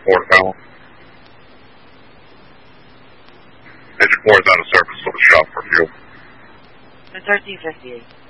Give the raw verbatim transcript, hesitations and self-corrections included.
Ford Fallon. Engine four is out of service, so the shop for fuel. The thirteen fifty-eight.